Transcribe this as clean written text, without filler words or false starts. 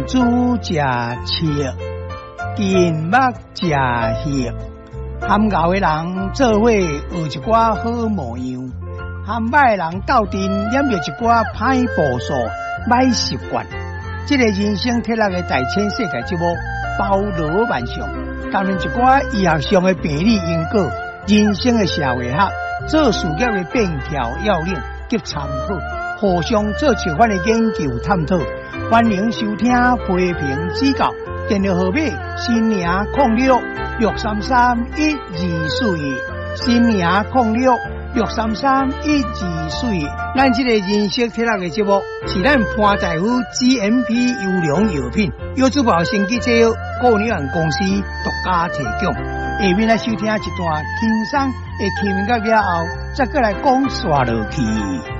煮食切，金目食血，含熬的人做伙学一寡好模样，含歹人斗阵染着一寡歹步数、歹习惯。这个人生铁六的大千世界节目包罗万象，谈论一寡医学上的病理因果、人生的社会学、做事业的便条要领及参考，互相做相关的研究探讨。欢迎收听批评指教，电话号码新名06633124，新名06633124。咱这个人生铁六的节目是咱潘大夫 GMP 优良药品，由珠宝生技制药顾问有限公司独家提供。下面来收听一段轻松的轻音乐了后，再过来讲刷落去。